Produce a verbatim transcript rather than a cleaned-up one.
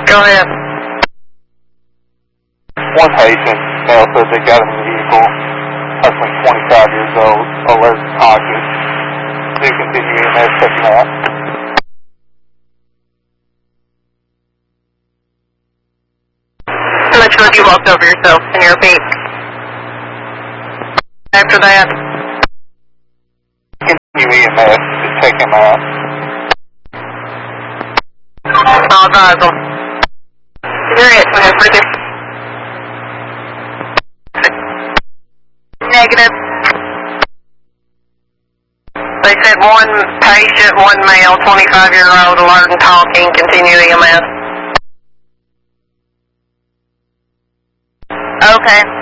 Go ahead. One patient, male, said they got in the vehicle. Husband, twenty-five years old, alert and cautious. Do continue E M S checking out. How much road you walked over yourself in your feet? After that? Continue E M S to check him out. I'll advise them. You're it, we have further. Negative. They said one patient, one male, twenty-five year old, alert and talking, continue E M S. Okay.